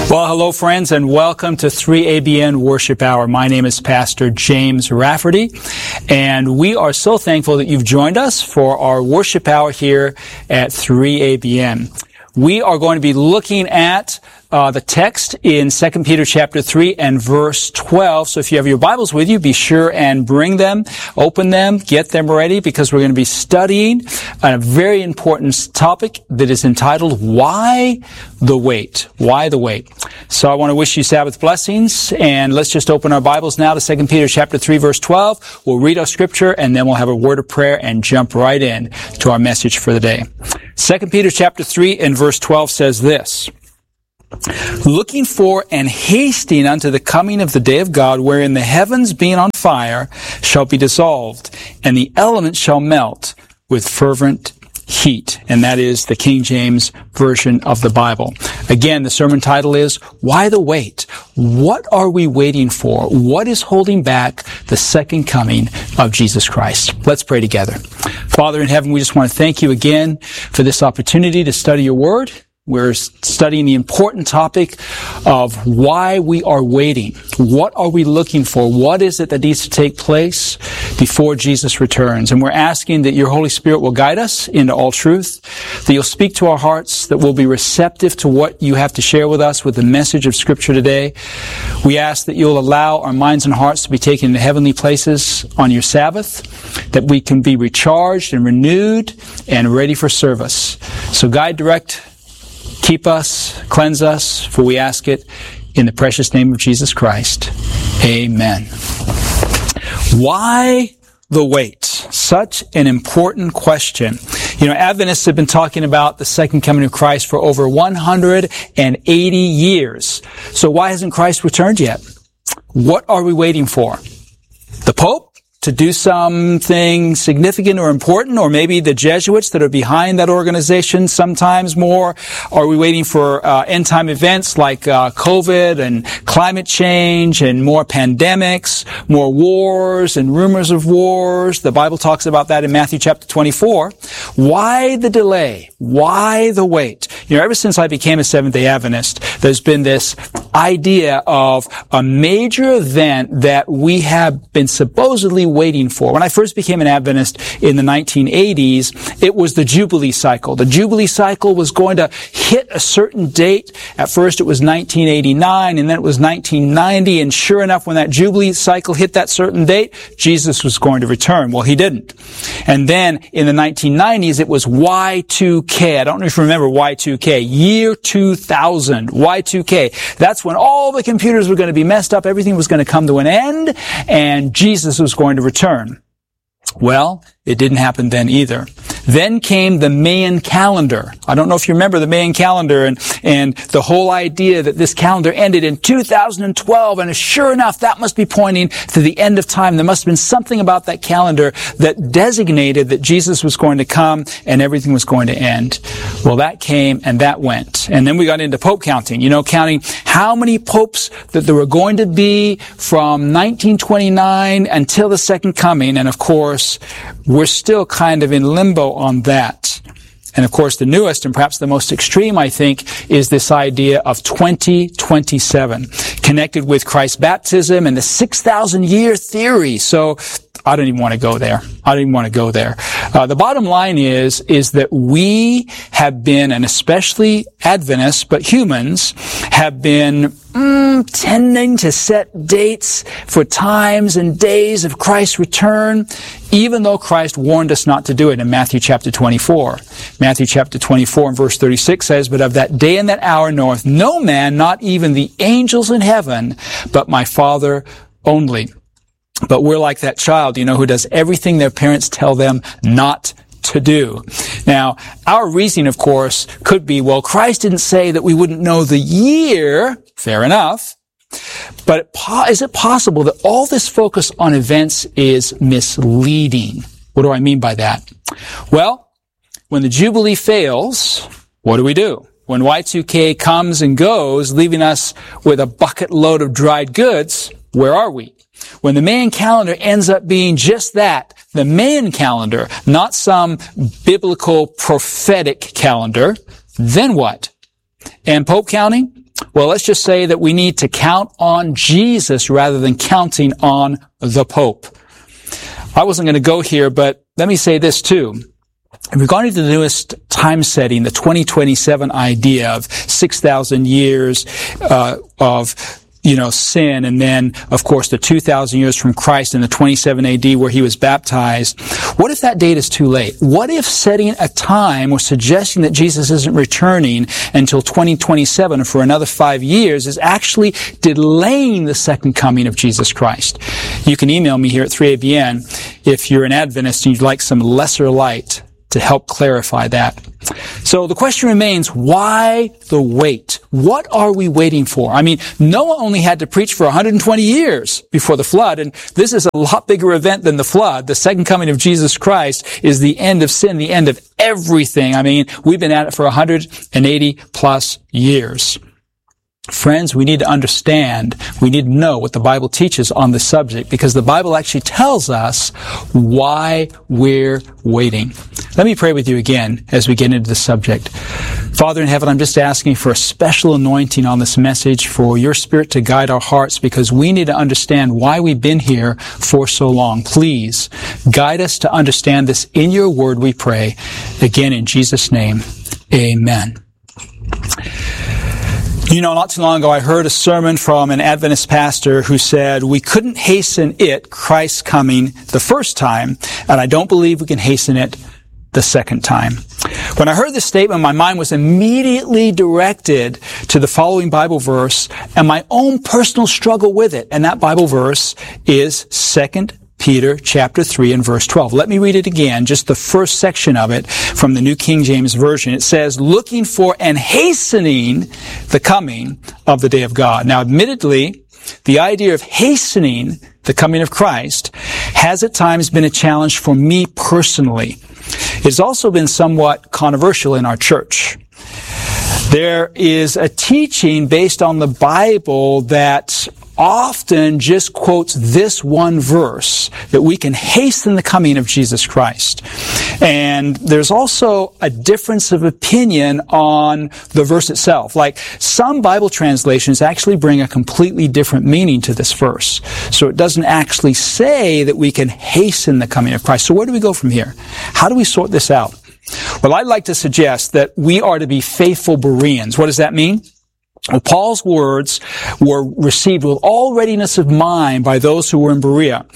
Well, hello friends, and welcome to 3ABN Worship Hour. My name is Pastor James Rafferty, and we are so thankful that you've joined us for our worship hour here at 3ABN. We are going to be looking at the text in 2 Peter chapter 3 and verse 12. So if you have your Bibles with you, be sure and bring them, open them, get them ready, because we're going to be studying a very important topic that is entitled, Why the Wait? Why the Wait? So I want to wish you Sabbath blessings, and let's just open our Bibles now to 2 Peter chapter 3 verse 12. We'll read our scripture, and then we'll have a word of prayer and jump right in to our message for the day. 2 Peter chapter 3 and verse 12 says this, looking for and hasting unto the coming of the day of God, wherein the heavens being on fire shall be dissolved, and the elements shall melt with fervent heat. And that is the King James Version of the Bible. Again, the sermon title is, Why the Wait? What are we waiting for? What is holding back the second coming of Jesus Christ? Let's pray together. Father in heaven, we just want to thank you again for this opportunity to study your word. We're studying the important topic of why we are waiting. What are we looking for? What is it that needs to take place before Jesus returns? And we're asking that your Holy Spirit will guide us into all truth, that you'll speak to our hearts, that we'll be receptive to what you have to share with us with the message of Scripture today. We ask that you'll allow our minds and hearts to be taken to heavenly places on your Sabbath, that we can be recharged and renewed and ready for service. So guide, direct, keep us, cleanse us, for we ask it in the precious name of Jesus Christ. Amen. Why the wait? Such an important question. You know, Adventists have been talking about the second coming of Christ for over 180 years. So why hasn't Christ returned yet? What are we waiting for? The Pope? To do something significant or important, or maybe the Jesuits that are behind that organization sometimes more? Are we waiting for end-time events like COVID and climate change and more pandemics, more wars and rumors of wars? The Bible talks about that in Matthew chapter 24. Why the delay? Why the wait? You know, ever since I became a Seventh-day Adventist, there's been this idea of a major event that we have been supposedly waiting for. When I first became an Adventist in the 1980s, it was the Jubilee cycle. The Jubilee cycle was going to hit a certain date. At first it was 1989, and then it was 1990, and sure enough, when that Jubilee cycle hit that certain date, Jesus was going to return. Well, he didn't. And then in the 1990s, it was Y2K. I don't know if you remember Y2K. Year 2000. Y2K. That's when all the computers were going to be messed up, everything was going to come to an end, and Jesus was going to return. Well, it didn't happen then either. Then came the Mayan calendar. I don't know if you remember the Mayan calendar and the whole idea that this calendar ended in 2012, and sure enough, that must be pointing to the end of time. There must have been something about that calendar that designated that Jesus was going to come and everything was going to end. Well, that came and that went. And then we got into pope counting, counting how many popes that there were going to be from 1929 until the second coming. And of course, we're still kind of in limbo on that. And of course, the newest and perhaps the most extreme, I think, is this idea of 2027, connected with Christ's baptism and the 6,000-year theory. So I don't even want to go there. The bottom line is that we have been, and especially Adventists, but humans, have been tending to set dates for times and days of Christ's return, even though Christ warned us not to do it in Matthew chapter 24. Matthew chapter 24 and verse 36 says, But of that day and that hour knoweth no man, not even the angels in heaven, but my Father only. But we're like that child, who does everything their parents tell them not to do. Now, our reasoning, of course, could be, well, Christ didn't say that we wouldn't know the year. Fair enough. But is it possible that all this focus on events is misleading? What do I mean by that? Well, when the Jubilee fails, what do? When Y2K comes and goes, leaving us with a bucket load of dried goods, where are we? When the Mayan calendar ends up being just that, the Mayan calendar, not some biblical prophetic calendar, then what? And Pope counting? Well, let's just say that we need to count on Jesus rather than counting on the Pope. I wasn't going to go here, but let me say this too. Regarding the newest time setting, the 2027 idea of 6,000 years of sin, and then, of course, the 2,000 years from Christ in the 27 AD where he was baptized. What if that date is too late? What if setting a time or suggesting that Jesus isn't returning until 2027 or for another 5 years is actually delaying the second coming of Jesus Christ? You can email me here at 3ABN if you're an Adventist and you'd like some lesser light to help clarify that. So the question remains, why the wait? What are we waiting for? I mean, Noah only had to preach for 120 years before the flood, and this is a lot bigger event than the flood. The second coming of Jesus Christ is the end of sin, the end of everything. I mean, we've been at it for 180 plus years. Friends, we need to understand, we need to know what the Bible teaches on this subject, because the Bible actually tells us why we're waiting. Let me pray with you again as we get into the subject. Father in heaven, I'm just asking for a special anointing on this message, for your Spirit to guide our hearts, because we need to understand why we've been here for so long. Please guide us to understand this in your word, we pray. Again, in Jesus' name, amen. Not too long ago, I heard a sermon from an Adventist pastor who said, we couldn't hasten Christ's coming, the first time, and I don't believe we can hasten it the second time. When I heard this statement, my mind was immediately directed to the following Bible verse and my own personal struggle with it. And that Bible verse is 2 Peter chapter 3 and verse 12. Let me read it again, just the first section of it from the New King James Version. It says, looking for and hastening the coming of the day of God. Now, admittedly, the idea of hastening the coming of Christ has at times been a challenge for me personally. It's also been somewhat controversial in our church. There is a teaching based on the Bible that often just quotes this one verse, that we can hasten the coming of Jesus Christ. And there's also a difference of opinion on the verse itself. Like, some Bible translations actually bring a completely different meaning to this verse. So it doesn't actually say that we can hasten the coming of Christ. So where do we go from here? How do we sort this out? Well, I'd like to suggest that we are to be faithful Bereans. What does that mean? Well, Paul's words were received with all readiness of mind by those who were in Berea.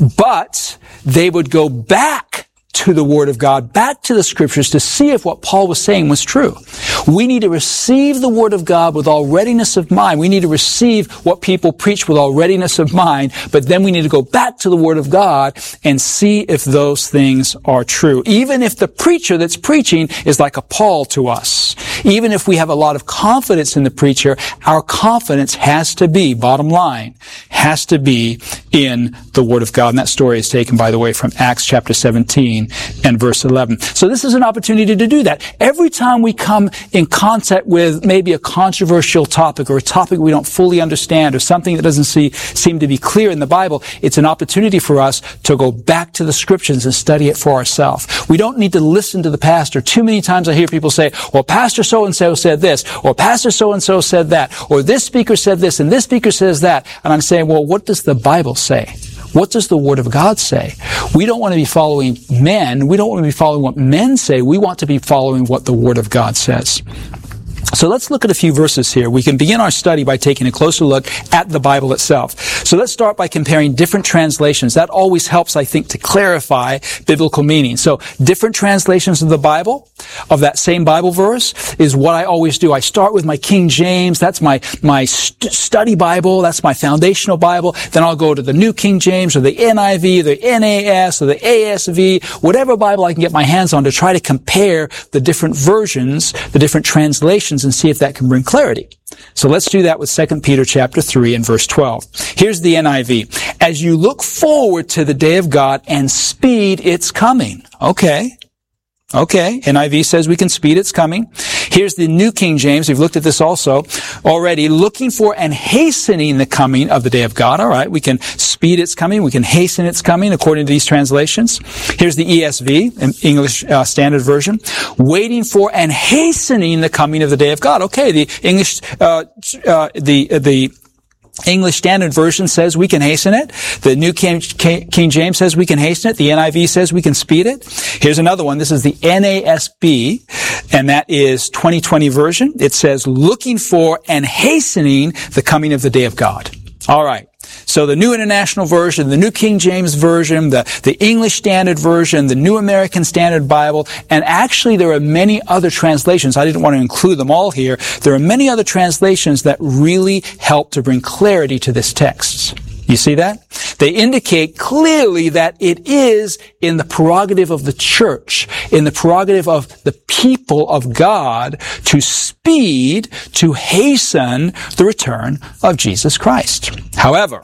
But they would go back to the Word of God, back to the Scriptures, to see if what Paul was saying was true. We need to receive the Word of God with all readiness of mind. We need to receive what people preach with all readiness of mind, but then we need to go back to the Word of God and see if those things are true. Even if the preacher that's preaching is like a Paul to us. Even if we have a lot of confidence in the preacher, our confidence has to be, bottom line, has to be in the Word of God. And that story is taken, by the way, from Acts chapter 17 and verse 11. So this is an opportunity to do that. Every time we come in contact with maybe a controversial topic or a topic we don't fully understand or something that doesn't seem to be clear in the Bible, it's an opportunity for us to go back to the Scriptures and study it for ourselves. We don't need to listen to the pastor. Too many times I hear people say, well, Pastor so-and-so said this, or Pastor so-and-so said that, or this speaker said this, and this speaker says that. And I'm saying, well, what does the Bible say? What does the Word of God say? We don't want to be following men. We don't want to be following what men say. We want to be following what the Word of God says. So let's look at a few verses here. We can begin our study by taking a closer look at the Bible itself. So let's start by comparing different translations. That always helps, I think, to clarify biblical meaning. So different translations of the Bible, of that same Bible verse, is what I always do. I start with my King James. That's my study Bible. That's my foundational Bible. Then I'll go to the New King James or the NIV, the NAS or the ASV, whatever Bible I can get my hands on, to try to compare the different versions, the different translations, and see if that can bring clarity. So let's do that with 2 Peter chapter 3 and verse 12. Here's the NIV. As you look forward to the day of God and speed its coming. Okay. Okay, NIV says we can speed its coming. Here's the New King James. We've looked at this also already. Looking for and hastening the coming of the day of God. All right, we can speed its coming. We can hasten its coming according to these translations. Here's the ESV, an English Standard Version. Waiting for and hastening the coming of the day of God. Okay, the English, the English Standard Version says we can hasten it. The New King James says we can hasten it. The NIV says we can speed it. Here's another one. This is the NASB, and that is 2020 version. It says looking for and hastening the coming of the day of God. All right. So the New International Version, the New King James Version, the English Standard Version, the New American Standard Bible, and actually there are many other translations. I didn't want to include them all here. There are many other translations that really help to bring clarity to this text. You see that? They indicate clearly that it is in the prerogative of the church, in the prerogative of the people of God to speed, to hasten the return of Jesus Christ. However,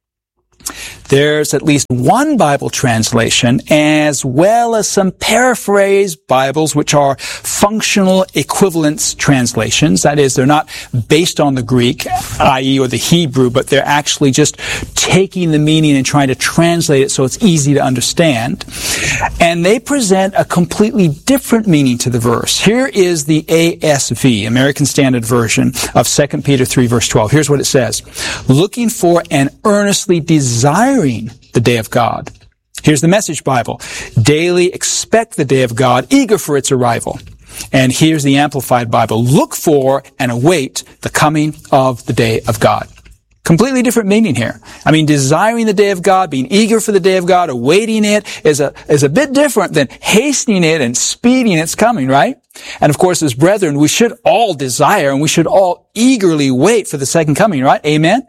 there's at least one Bible translation as well as some paraphrased Bibles which are functional equivalence translations. That is, they're not based on the Greek, i.e. or the Hebrew, but they're actually just taking the meaning and trying to translate it so it's easy to understand. And they present a completely different meaning to the verse. Here is the ASV, American Standard Version of 2 Peter 3 verse 12. Here's what it says. Looking for and earnestly desiring the day of God. Here's the Message Bible. Daily expect the day of God, eager for its arrival. And here's the Amplified Bible. Look for and await the coming of the day of God. Completely different meaning here. I mean, desiring the day of God, being eager for the day of God, awaiting it is a bit different than hastening it and speeding its coming, right? And of course, as brethren, we should all desire and we should all eagerly wait for the second coming, right? Amen?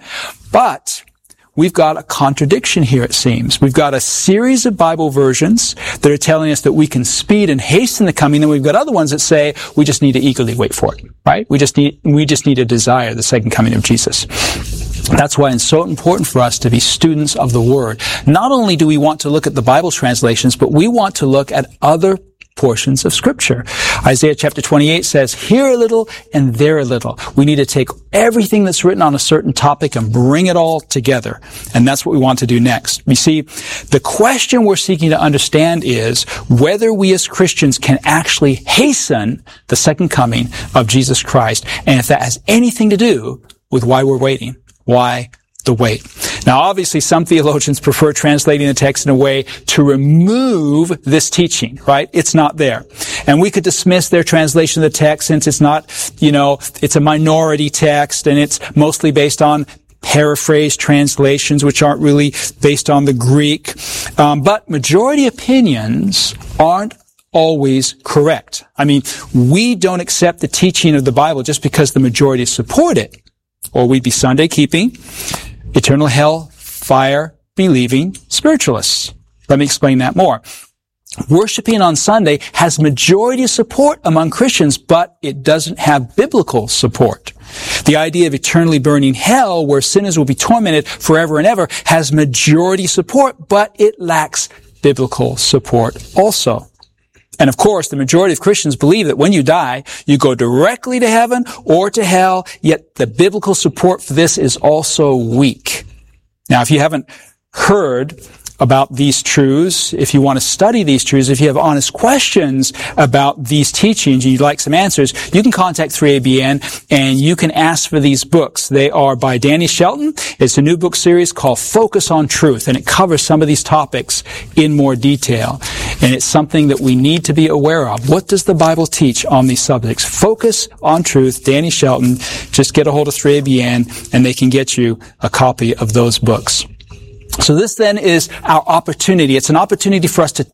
But we've got a contradiction here, it seems. We've got a series of Bible versions that are telling us that we can speed and hasten the coming, and we've got other ones that say we just need to eagerly wait for it, right? We just need to desire the second coming of Jesus. That's why it's so important for us to be students of the Word. Not only do we want to look at the Bible translations, but we want to look at other portions of Scripture. Isaiah chapter 28 says, here a little and there a little. We need to take everything that's written on a certain topic and bring it all together. And that's what we want to do next. You see, the question we're seeking to understand is whether we as Christians can actually hasten the second coming of Jesus Christ, and if that has anything to do with why we're waiting. Why the wait? Now, obviously, some theologians prefer translating the text in a way to remove this teaching, right? It's not there. And we could dismiss their translation of the text since it's not, it's a minority text and it's mostly based on paraphrased translations, which aren't really based on the Greek. But majority opinions aren't always correct. I mean, we don't accept the teaching of the Bible just because the majority support it. Or we'd be Sunday keeping, eternal hell, fire, believing spiritualists. Let me explain that more. Worshipping on Sunday has majority support among Christians, but it doesn't have biblical support. The idea of eternally burning hell, where sinners will be tormented forever and ever, has majority support, but it lacks biblical support also. And of course, the majority of Christians believe that when you die, you go directly to heaven or to hell, yet the biblical support for this is also weak. Now, if you haven't heard about these truths, if you want to study these truths, if you have honest questions about these teachings and you'd like some answers, you can contact 3ABN and you can ask for these books. They are by Danny Shelton. It's a new book series called Focus on Truth, and it covers some of these topics in more detail. And it's something that we need to be aware of. What does the Bible teach on these subjects? Focus on Truth, Danny Shelton. Just get a hold of 3ABN and they can get you a copy of those books. So this then is our opportunity. It's an opportunity for us to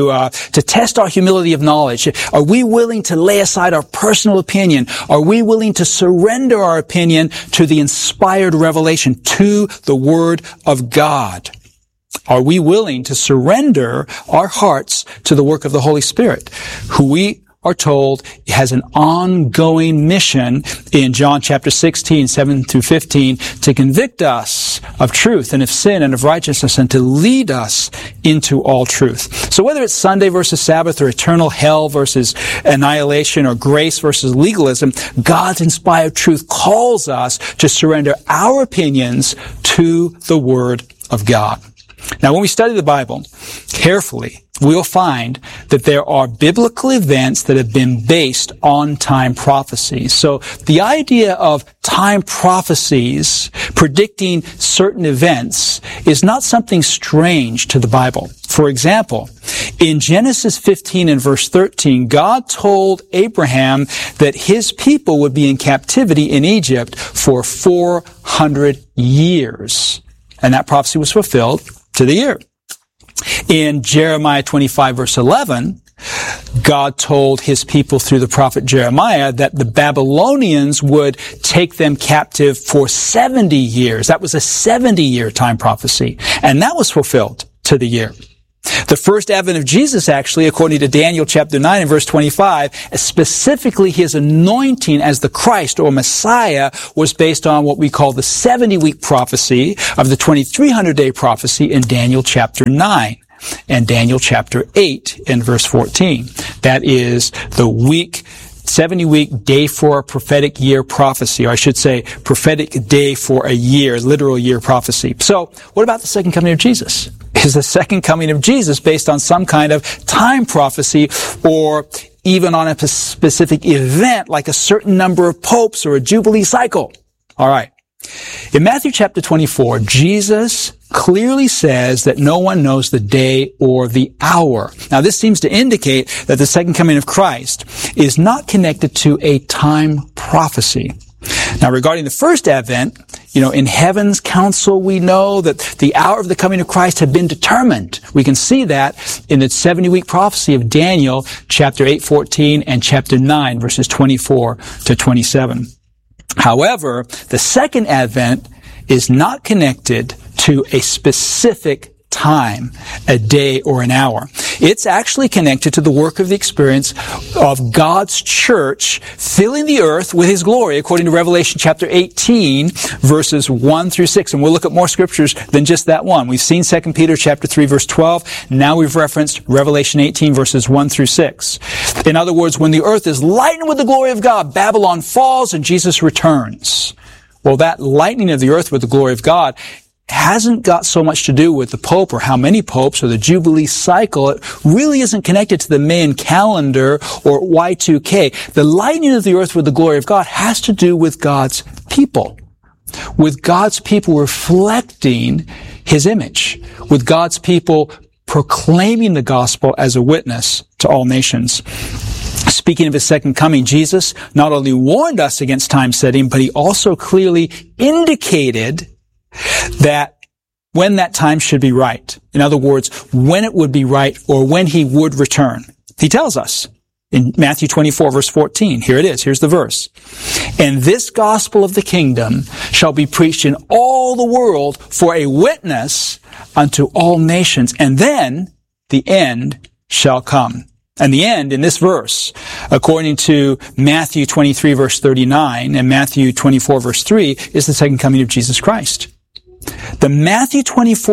test our humility of knowledge. Are we willing to lay aside our personal opinion? Are we willing to surrender our opinion to the inspired revelation, to the Word of God? Are we willing to surrender our hearts to the work of the Holy Spirit, who we are told, has an ongoing mission in John chapter 16, 7 through 15, to convict us of truth and of sin and of righteousness and to lead us into all truth. So whether it's Sunday versus Sabbath or eternal hell versus annihilation or grace versus legalism, God's inspired truth calls us to surrender our opinions to the Word of God. Now, when we study the Bible carefully, we'll find that there are biblical events that have been based on time prophecies. So the idea of time prophecies predicting certain events is not something strange to the Bible. For example, in Genesis 15 and verse 13, God told Abraham that his people would be in captivity in Egypt for 400 years. And that prophecy was fulfilled to the year. In Jeremiah 25 verse 11, God told his people through the prophet Jeremiah that the Babylonians would take them captive for 70 years. That was a 70-year time prophecy. And that was fulfilled to the year. The first advent of Jesus, actually, according to Daniel chapter 9 and verse 25, specifically his anointing as the Christ or Messiah was based on what we call the 70-week prophecy of the 2300-day prophecy in Daniel chapter 9 and Daniel chapter 8 in verse 14. That is the 70-week day for a prophetic year prophecy, or I should say prophetic day for a year, literal year prophecy. So, what about the second coming of Jesus? Is the second coming of Jesus based on some kind of time prophecy or even on a specific event like a certain number of popes or a Jubilee cycle? All right. In Matthew chapter 24, Jesus clearly says that no one knows the day or the hour. Now, this seems to indicate that the second coming of Christ is not connected to a time prophecy. Now, regarding the first advent, in heaven's council, we know that the hour of the coming of Christ had been determined. We can see that in the 70-week prophecy of Daniel, chapter 8:14 and chapter 9, verses 24 to 27. However, the second advent is not connected to a specific time, a day or an hour. It's actually connected to the work of the experience of God's church filling the earth with His glory, according to Revelation chapter 18, verses 1 through 6. And we'll look at more scriptures than just that one. We've seen 2 Peter chapter 3, verse 12. Now we've referenced Revelation 18, verses 1 through 6. In other words, when the earth is lightened with the glory of God, Babylon falls and Jesus returns. Well, that lightening of the earth with the glory of God hasn't got so much to do with the Pope or how many popes or the Jubilee cycle. It really isn't connected to the Mayan calendar or Y2K. The lightening of the earth with the glory of God has to do with God's people. With God's people reflecting His image. With God's people proclaiming the gospel as a witness to all nations. Speaking of His second coming, Jesus not only warned us against time setting, but He also clearly indicated that when that time should be right. In other words, when it would be right or when He would return. He tells us in Matthew 24 verse 14. Here it is. Here's the verse. And this gospel of the kingdom shall be preached in all the world for a witness unto all nations. And then the end shall come. And the end in this verse, according to Matthew 23 verse 39 and Matthew 24 verse 3, is the second coming of Jesus Christ. The Matthew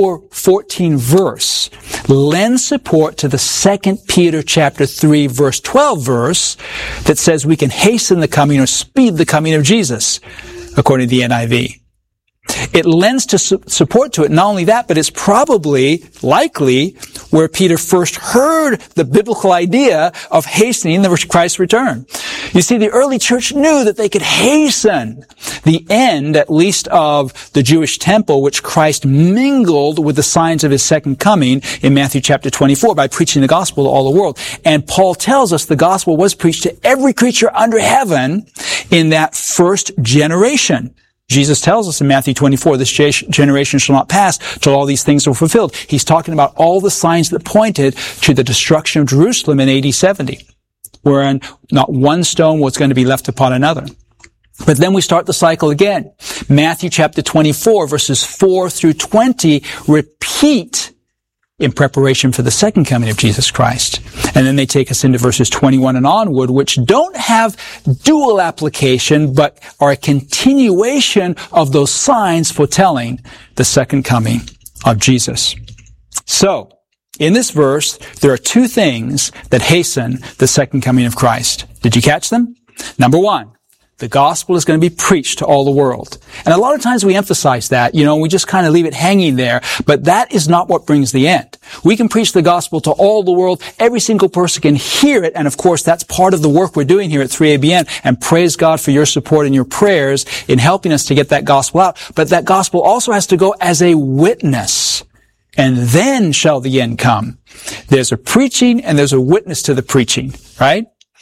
24:14 verse lends support to the 2 Peter chapter 3 verse 12 verse that says we can hasten the coming or speed the coming of Jesus, according to the NIV. It lends to support to it. Not only that, but it's probably, likely, where Peter first heard the biblical idea of hastening the Christ's return. You see, the early church knew that they could hasten the end, at least of the Jewish temple, which Christ mingled with the signs of His second coming in Matthew chapter 24 by preaching the gospel to all the world. And Paul tells us the gospel was preached to every creature under heaven in that first generation. Jesus tells us in Matthew 24, this generation shall not pass till all these things are fulfilled. He's talking about all the signs that pointed to the destruction of Jerusalem in AD 70, wherein not one stone was going to be left upon another. But then we start the cycle again. Matthew chapter 24, verses 4 through 20 repeat in preparation for the second coming of Jesus Christ. And then they take us into verses 21 and onward, which don't have dual application, but are a continuation of those signs foretelling the second coming of Jesus. So, in this verse, there are two things that hasten the second coming of Christ. Did you catch them? Number one, the gospel is going to be preached to all the world. And a lot of times we emphasize that, we just kind of leave it hanging there, but that is not what brings the end. We can preach the gospel to all the world. Every single person can hear it. And of course, that's part of the work we're doing here at 3ABN. And praise God for your support and your prayers in helping us to get that gospel out. But that gospel also has to go as a witness. And then shall the end come. There's a preaching and there's a witness to the preaching, right?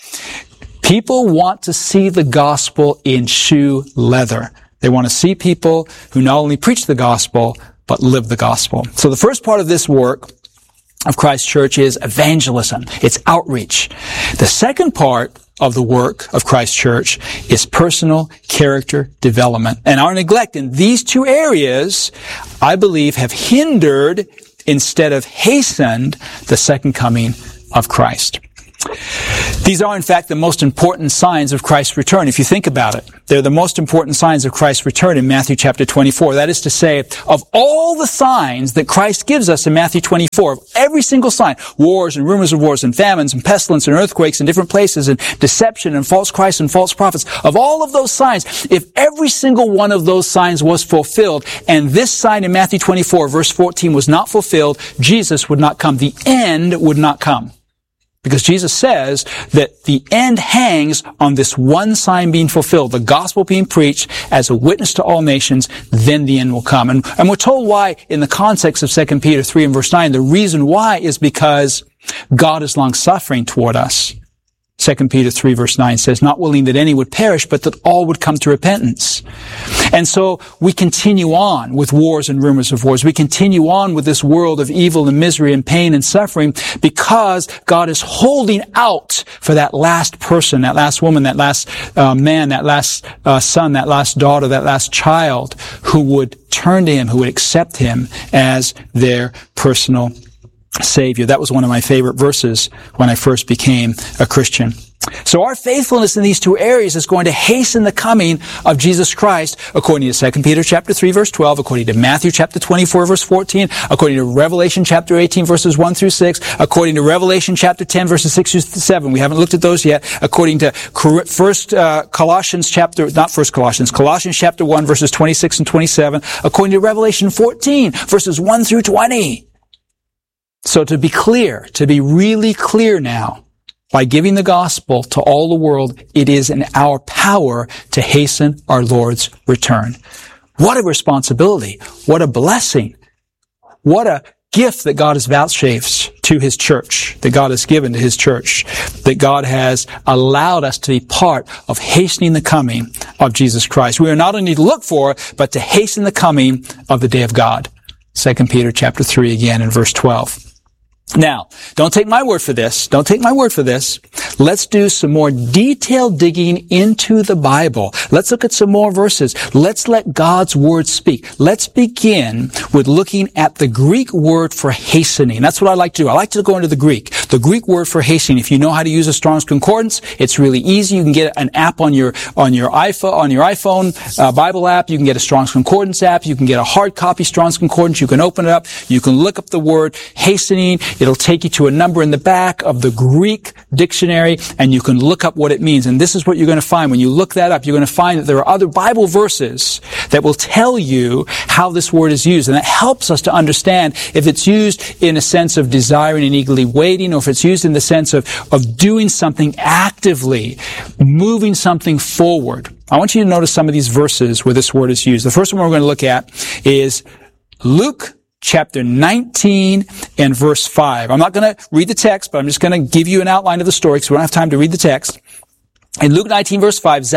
People want to see the gospel in shoe leather. They want to see people who not only preach the gospel, but live the gospel. So the first part of this work of Christ Church is evangelism. It's outreach. The second part of the work of Christ Church is personal character development. And our neglect in these two areas, I believe, have hindered instead of hastened the second coming of Christ. These are, in fact, the most important signs of Christ's return, if you think about it. They're the most important signs of Christ's return in Matthew chapter 24. That is to say, of all the signs that Christ gives us in Matthew 24, of every single sign, wars and rumors of wars and famines and pestilence and earthquakes in different places and deception and false Christs and false prophets, of all of those signs, if every single one of those signs was fulfilled, and this sign in Matthew 24, verse 14 was not fulfilled, Jesus would not come. The end would not come. Because Jesus says that the end hangs on this one sign being fulfilled, the gospel being preached as a witness to all nations, then the end will come. And we're told why in the context of 2 Peter 3 and verse 9. The reason why is because God is long-suffering toward us. 2 Peter 3 verse 9 says, not willing that any would perish, but that all would come to repentance. And so we continue on with wars and rumors of wars. We continue on with this world of evil and misery and pain and suffering because God is holding out for that last person, that last woman, that last man, that last son, that last daughter, that last child who would turn to Him, who would accept Him as their personal Savior. That was one of my favorite verses when I first became a Christian. So our faithfulness in these two areas is going to hasten the coming of Jesus Christ, according to 2 Peter chapter 3 verse 12, according to Matthew chapter 24 verse 14, according to Revelation chapter 18 verses 1 through 6, according to Revelation chapter 10 verses 6 through 7. We haven't looked at those yet. According to Colossians chapter 1 verses 26 and 27, according to Revelation 14 verses 1 through 20. So to be clear, to be really clear now, by giving the gospel to all the world, it is in our power to hasten our Lord's return. What a responsibility. What a blessing. What a gift that God has vouchsafed to His church, that God has given to His church, that God has allowed us to be part of hastening the coming of Jesus Christ. We are not only to look for, but to hasten the coming of the day of God. 2 Peter chapter 3 again in verse 12. Now, don't take my word for this. Don't take my word for this. Let's do some more detailed digging into the Bible. Let's look at some more verses. Let's let God's word speak. Let's begin with looking at the Greek word for hastening. That's what I like to do. I like to go into the Greek. The Greek word for hastening. If you know how to use a Strong's Concordance, it's really easy. You can get an app on your iPhone Bible app. You can get a Strong's Concordance app. You can get a hard copy Strong's Concordance. You can open it up. You can look up the word hastening. It'll take you to a number in the back of the Greek dictionary, and you can look up what it means. And this is what you're going to find. When you look that up, you're going to find that there are other Bible verses that will tell you how this word is used. And that helps us to understand if it's used in a sense of desiring and eagerly waiting, or if it's used in the sense of doing something actively, moving something forward. I want you to notice some of these verses where this word is used. The first one we're going to look at is Luke chapter 19 and verse 5. I'm not going to read the text, but I'm just going to give you an outline of the story because we don't have time to read the text. In Luke 19 verse 5,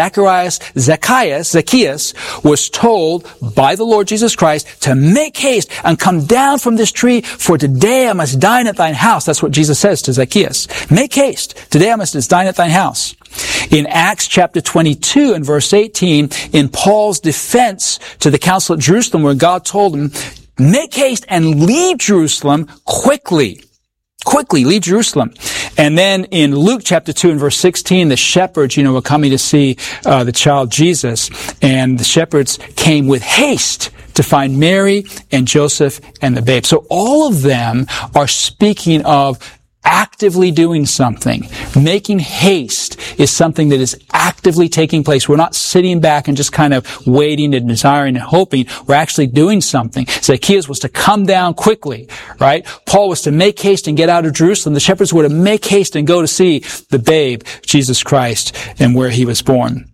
Zacchaeus was told by the Lord Jesus Christ to make haste and come down from this tree, for today I must dine at thine house. That's what Jesus says to Zacchaeus. Make haste. Today I must dine at thine house. In Acts chapter 22 and verse 18, in Paul's defense to the council at Jerusalem, where God told him, make haste and leave Jerusalem quickly. Quickly, leave Jerusalem. And then in Luke chapter 2 and verse 16, the shepherds, were coming to see the child Jesus. And the shepherds came with haste to find Mary and Joseph and the babe. So all of them are speaking of actively doing something. Making haste is something that is actively taking place. We're not sitting back and just kind of waiting and desiring and hoping. We're actually doing something. Zacchaeus was to come down quickly, right? Paul was to make haste and get out of Jerusalem. The shepherds were to make haste and go to see the babe, Jesus Christ, and where he was born.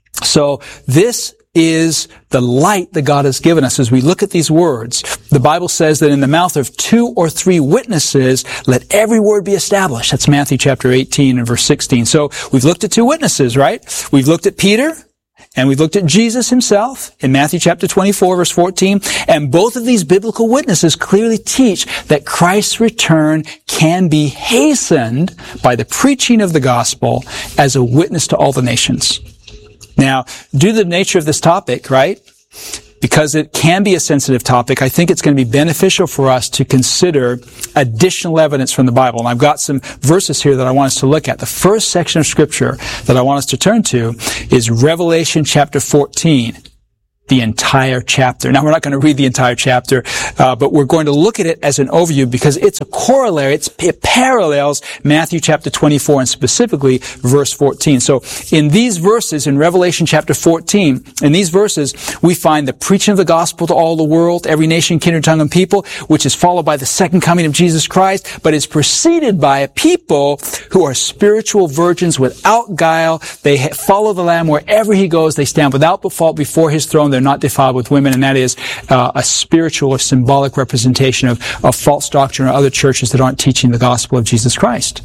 So this is the light that God has given us. As we look at these words, the Bible says that in the mouth of 2 or 3 witnesses, let every word be established. That's Matthew chapter 18 and verse 16. So we've looked at 2 witnesses, right? We've looked at Peter and we've looked at Jesus himself in Matthew chapter 24 verse 14. And both of these biblical witnesses clearly teach that Christ's return can be hastened by the preaching of the gospel as a witness to all the nations. Now, due to the nature of this topic, right, because it can be a sensitive topic, I think it's going to be beneficial for us to consider additional evidence from the Bible. And I've got some verses here that I want us to look at. The first section of Scripture that I want us to turn to is Revelation chapter 14. The entire chapter. Now, we're not going to read the entire chapter, but we're going to look at it as an overview because it's a corollary. It parallels Matthew chapter 24 and specifically verse 14. So in these verses, in Revelation chapter 14, in these verses, we find the preaching of the gospel to all the world, every nation, kindred, tongue, and people, which is followed by the second coming of Jesus Christ, but is preceded by a people who are spiritual virgins without guile. They follow the Lamb wherever he goes. They stand without fault before his throne. They're not defiled with women, and that is a spiritual or symbolic representation of false doctrine or other churches that aren't teaching the gospel of Jesus Christ.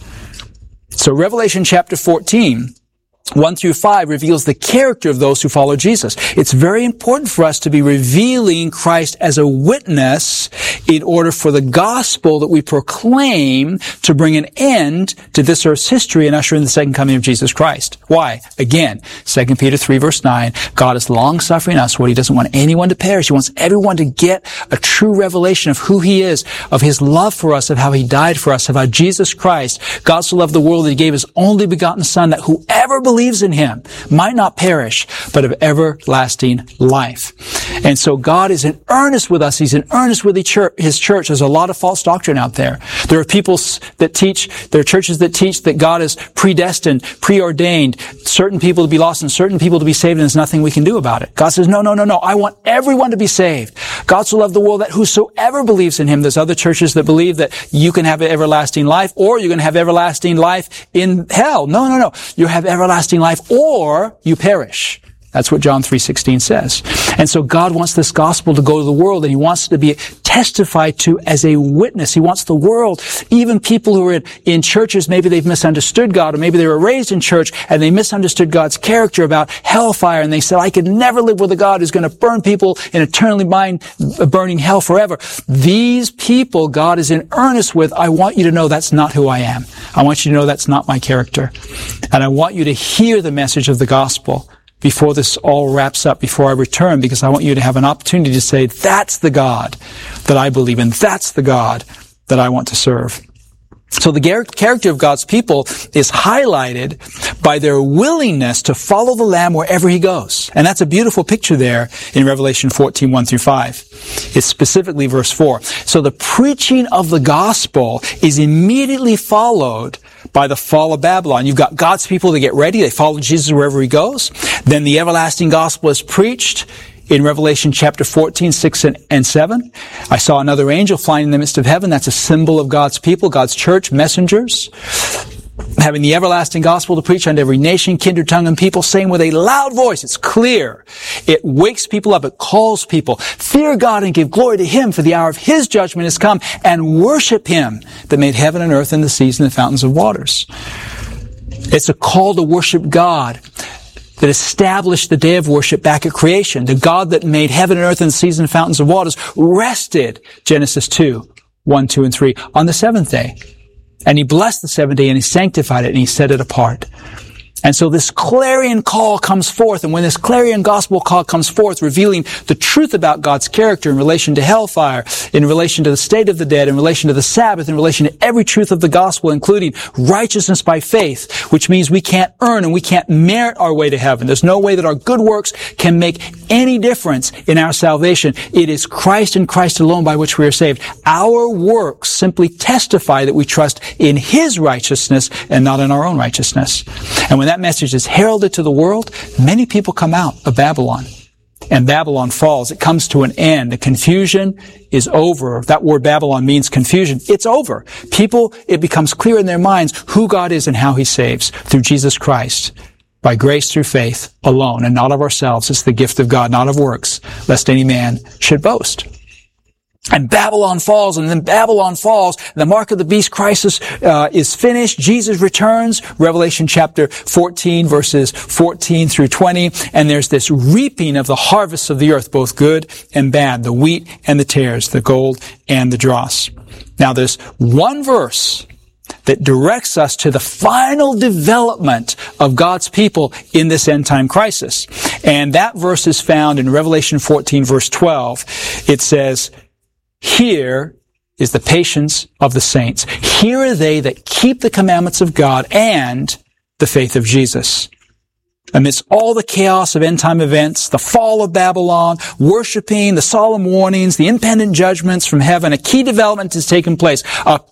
So Revelation chapter 14, 1 through 5 reveals the character of those who follow Jesus. It's very important for us to be revealing Christ as a witness in order for the gospel that we proclaim to bring an end to this earth's history and usher in the second coming of Jesus Christ. Why? Again, 2 Peter 3 verse 9, God is long-suffering us. What he doesn't want anyone to perish. He wants everyone to get a true revelation of who he is, of his love for us, of how he died for us, of how Jesus Christ, God so loved the world that he gave his only begotten Son, that whoever believes in him might not perish, but of everlasting life. And so God is in earnest with us. He's in earnest with his church. There's a lot of false doctrine out there. There are there are churches that teach that God is predestined, preordained certain people to be lost and certain people to be saved, and there's nothing we can do about it. God says, no. I want everyone to be saved. God so loved the world that whosoever believes in him. There's other churches that believe that you can have everlasting life or you're going to have everlasting life in hell. No. You have everlasting life or you perish. That's what John 3:16 says. And so God wants this gospel to go to the world, and he wants to be testified to as a witness. He wants the world, even people who are in churches, maybe they've misunderstood God, or maybe they were raised in church and they misunderstood God's character about hellfire, and they said, I could never live with a God who's going to burn people in eternally burning hell forever. These people God is in earnest with. I want you to know that's not who I am. I want you to know that's not my character. And I want you to hear the message of the gospel before this all wraps up, before I return, because I want you to have an opportunity to say, that's the God that I believe in. That's the God that I want to serve. So the character of God's people is highlighted by their willingness to follow the Lamb wherever he goes. And that's a beautiful picture there in Revelation 14, 1 through 5. It's specifically verse 4. So the preaching of the gospel is immediately followed by the fall of Babylon. You've got God's people that get ready. They follow Jesus wherever he goes. Then the everlasting gospel is preached in Revelation chapter 14, 6 and 7. I saw another angel flying in the midst of heaven. That's a symbol of God's people, God's church, messengers, having the everlasting gospel to preach unto every nation, kindred, tongue, and people, saying with a loud voice. It's clear. It wakes people up. It calls people. Fear God and give glory to him, for the hour of his judgment has come, and worship him that made heaven and earth and the seas and the fountains of waters. It's a call to worship God that established the day of worship back at creation. The God that made heaven and earth and the seas and the fountains of waters rested, Genesis 2, 1, 2, and 3, on the seventh day. And he blessed the seventh day and he sanctified it and he set it apart. And so this clarion call comes forth, and when this clarion gospel call comes forth, revealing the truth about God's character in relation to hellfire, in relation to the state of the dead, in relation to the Sabbath, in relation to every truth of the gospel, including righteousness by faith, which means we can't earn and we can't merit our way to heaven. There's no way that our good works can make any difference in our salvation. It is Christ and Christ alone by which we are saved. Our works simply testify that we trust in His righteousness and not in our own righteousness. And when that message is heralded to the world, many people come out of Babylon. And Babylon falls. It comes to an end. The confusion is over. That word Babylon means confusion. It's over. It becomes clear in their minds who God is and how He saves through Jesus Christ. By grace through faith alone, and not of ourselves. It's the gift of God, not of works, lest any man should boast. And Babylon falls, and then Babylon falls. The mark of the beast crisis is finished. Jesus returns, Revelation chapter 14, verses 14 through 20. And there's this reaping of the harvests of the earth, both good and bad, the wheat and the tares, the gold and the dross. Now there's one verse that directs us to the final development of God's people in this end-time crisis. And that verse is found in Revelation 14, verse 12. It says, "Here is the patience of the saints. Here are they that keep the commandments of God and the faith of Jesus." Amidst all the chaos of end-time events, the fall of Babylon, worshiping, the solemn warnings, the impending judgments from heaven, a key development has taken place. A